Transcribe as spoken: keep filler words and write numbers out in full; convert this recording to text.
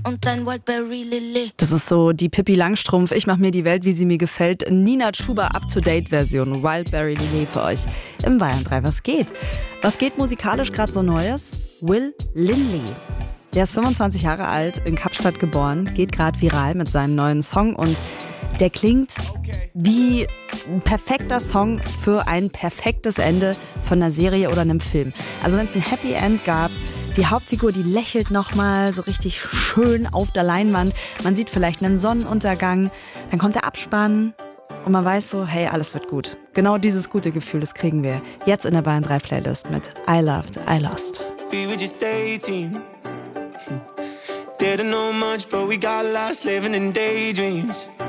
und dein Wildberry Lily. Das ist so die Pippi Langstrumpf, ich mach mir die Welt, wie sie mir gefällt. Nina Chuba Up-to-Date-Version, Wildberry Lily für euch im Bayern drei. Was geht? Was geht musikalisch gerade so Neues? Will Linley. Der ist fünfundzwanzig Jahre alt, in Kapstadt geboren, geht gerade viral mit seinem neuen Song und der klingt wie ein perfekter Song für ein perfektes Ende von einer Serie oder einem Film. Also wenn es ein Happy End gab, die Hauptfigur, die lächelt nochmal so richtig schön auf der Leinwand, man sieht vielleicht einen Sonnenuntergang, dann kommt der Abspann und man weiß so, hey, alles wird gut. Genau dieses gute Gefühl, das kriegen wir jetzt in der Bayern drei Playlist mit I Loved, I Lost. We were just eighteen. Didn't know much, but we got lost living in daydreams.